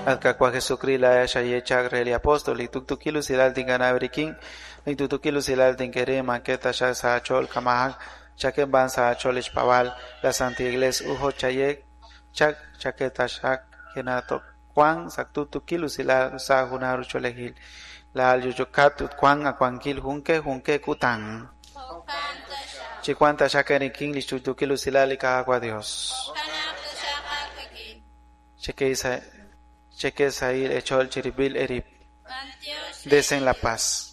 Alcacua Jesucrila Shaye Chagre el apóstol y tukilu silal tinganaberikin y tukilu silal tinkere maqueta ya saachol kamahak chaque ban saachol ishpaval la santa iglesia ujo chayek chak chaqueta shak kenato Juan saktukilu silal sa junaru cholehil la al yujukat Juan akwankil junke kutan chikwanta shakerikin lichutukilu silal ikagua Dios cheque Sair echol chiribil erip desen la paz.